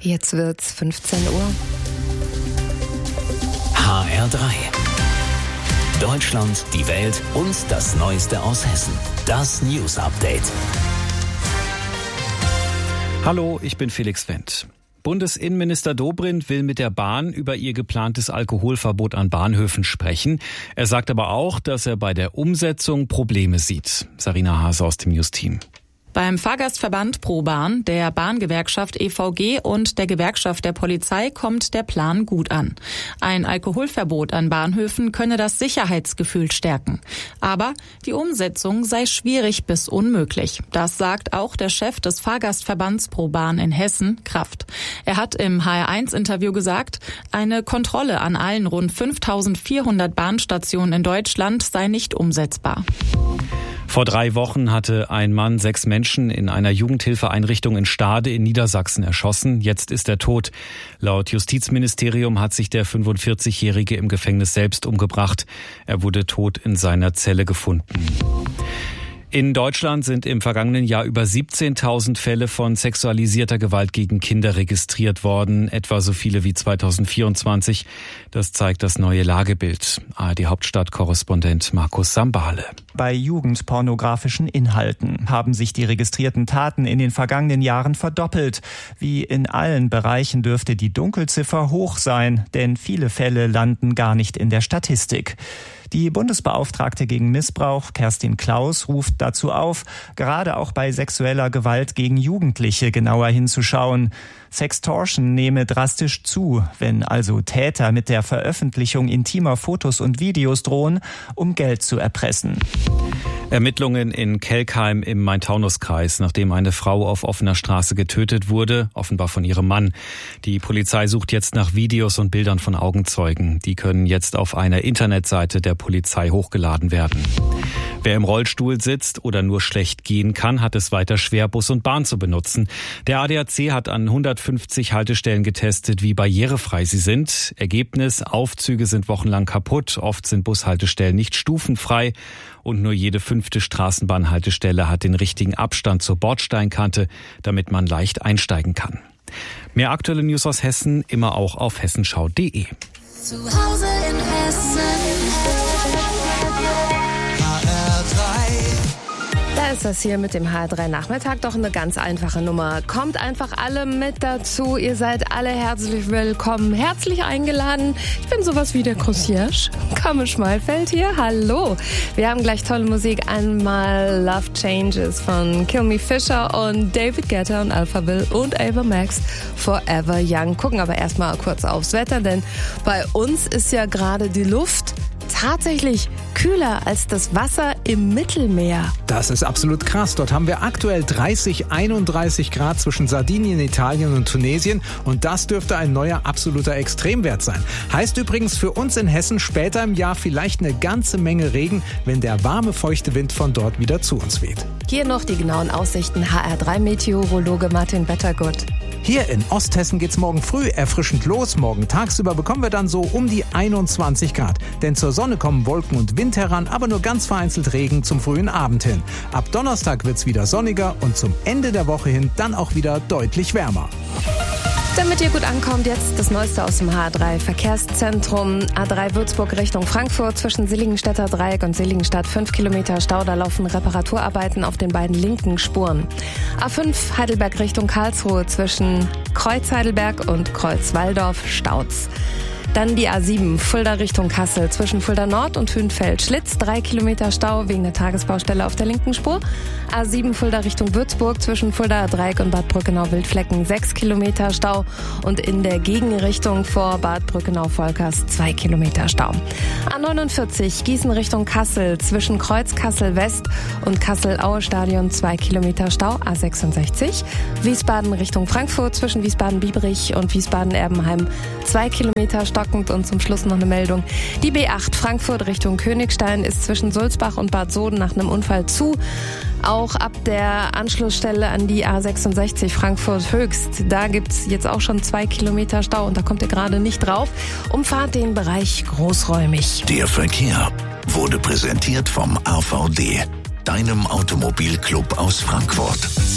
Jetzt wird's 15 Uhr. HR3. Deutschland, die Welt und das Neueste aus Hessen. Das News Update. Hallo, ich bin Felix Wendt. Bundesinnenminister Dobrindt will mit der Bahn über ihr geplantes Alkoholverbot an Bahnhöfen sprechen. Er sagt aber auch, dass er bei der Umsetzung Probleme sieht. Sarina Hase aus dem News-Team. Beim Fahrgastverband ProBahn, der Bahngewerkschaft EVG und der Gewerkschaft der Polizei kommt der Plan gut an. Ein Alkoholverbot an Bahnhöfen könne das Sicherheitsgefühl stärken. Aber die Umsetzung sei schwierig bis unmöglich. Das sagt auch der Chef des Fahrgastverbands ProBahn in Hessen, Kraft. Er hat im HR1-Interview gesagt, eine Kontrolle an allen rund 5.400 Bahnstationen in Deutschland sei nicht umsetzbar. Vor 3 Wochen hatte ein Mann 6 Menschen in einer Jugendhilfeeinrichtung in Stade in Niedersachsen erschossen. Jetzt ist er tot. Laut Justizministerium hat sich der 45-Jährige im Gefängnis selbst umgebracht. Er wurde tot in seiner Zelle gefunden. In Deutschland sind im vergangenen Jahr über 17.000 Fälle von sexualisierter Gewalt gegen Kinder registriert worden, etwa so viele wie 2024. Das zeigt das neue Lagebild. ARD-Hauptstadt-Korrespondent Markus Sambale. Bei jugendpornografischen Inhalten haben sich die registrierten Taten in den vergangenen Jahren verdoppelt. Wie in allen Bereichen dürfte die Dunkelziffer hoch sein, denn viele Fälle landen gar nicht in der Statistik. Die Bundesbeauftragte gegen Missbrauch, Kerstin Klaus, ruft dazu auf, gerade auch bei sexueller Gewalt gegen Jugendliche genauer hinzuschauen. Sextortion nehme drastisch zu, wenn also Täter mit der Veröffentlichung intimer Fotos und Videos drohen, um Geld zu erpressen. Ermittlungen in Kelkheim im Main-Taunus-Kreis, nachdem eine Frau auf offener Straße getötet wurde, offenbar von ihrem Mann. Die Polizei sucht jetzt nach Videos und Bildern von Augenzeugen. Die können jetzt auf einer Internetseite der Polizei hochgeladen werden. Wer im Rollstuhl sitzt oder nur schlecht gehen kann, hat es weiter schwer, Bus und Bahn zu benutzen. Der ADAC hat an 150 Haltestellen getestet, wie barrierefrei sie sind. Ergebnis: Aufzüge sind wochenlang kaputt. Oft sind Bushaltestellen nicht stufenfrei und nur jede 5. Straßenbahnhaltestelle hat den richtigen Abstand zur Bordsteinkante, damit man leicht einsteigen kann. Mehr aktuelle News aus Hessen immer auch auf hessenschau.de. Zu Hause in Hessen. Da ist das hier mit dem HR3 Nachmittag doch eine ganz einfache Nummer. Kommt einfach alle mit dazu. Ihr seid alle herzlich willkommen, herzlich eingeladen. Ich bin sowas wie der Concierge. Kamme Schmalfeld hier. Hallo. Wir haben gleich tolle Musik. Einmal Love Changes von Kill Me Fisher und David Guetta und Alphaville und Ava Max, Forever Young. Gucken aber erstmal kurz aufs Wetter, denn bei uns ist ja gerade die Luft tatsächlich kühler als das Wasser im Mittelmeer. Das ist absolut krass. Dort haben wir aktuell 31 Grad zwischen Sardinien, Italien und Tunesien. Und das dürfte ein neuer absoluter Extremwert sein. Heißt übrigens für uns in Hessen später im Jahr vielleicht eine ganze Menge Regen, wenn der warme, feuchte Wind von dort wieder zu uns weht. Hier noch die genauen Aussichten. HR3-Meteorologe Martin Wettergut. Hier in Osthessen geht's morgen früh erfrischend los. Morgen tagsüber bekommen wir dann so um die 21 Grad. Denn zur Sonne kommen Wolken und Wind heran, aber nur ganz vereinzelt Regen zum frühen Abend hin. Ab Donnerstag wird's wieder sonniger und zum Ende der Woche hin dann auch wieder deutlich wärmer. Damit ihr gut ankommt, jetzt das Neueste aus dem HR3 Verkehrszentrum. A3 Würzburg Richtung Frankfurt zwischen Seligenstädter Dreieck und Seligenstadt 5 Kilometer Stau. Da laufen Reparaturarbeiten auf den beiden linken Spuren. A5 Heidelberg Richtung Karlsruhe zwischen Kreuz Heidelberg und Kreuz Walldorf staut's. Dann die A7 Fulda Richtung Kassel zwischen Fulda Nord und Hünfeld-Schlitz 3 Kilometer Stau wegen der Tagesbaustelle auf der linken Spur. A7 Fulda Richtung Würzburg zwischen Fulda Dreieck und Bad Brückenau-Wildflecken 6 Kilometer Stau und in der Gegenrichtung vor Bad Brückenau-Volkers 2 Kilometer Stau. A49 Gießen Richtung Kassel zwischen Kreuz Kassel West und Kassel-Aue-Stadion 2 Kilometer Stau. A66 Wiesbaden Richtung Frankfurt zwischen Wiesbaden-Biebrich und Wiesbaden-Erbenheim 2 Kilometer Stau. Und zum Schluss noch eine Meldung. Die B8 Frankfurt Richtung Königstein ist zwischen Sulzbach und Bad Soden nach einem Unfall zu. Auch ab der Anschlussstelle an die A66 Frankfurt Höchst. Da gibt's jetzt auch schon 2 Kilometer Stau und da kommt ihr gerade nicht drauf. Umfahrt den Bereich großräumig. Der Verkehr wurde präsentiert vom AVD, deinem Automobilclub aus Frankfurt.